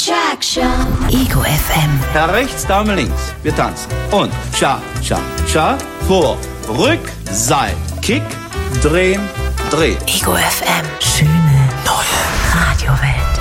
Attraction. Ego FM. Herr rechts, Dame links. Wir tanzen. Und Cha, Cha, Cha. Vor, Rück, Seil. Kick, drehen, drehen. Ego FM. Schöne neue Radiowelt.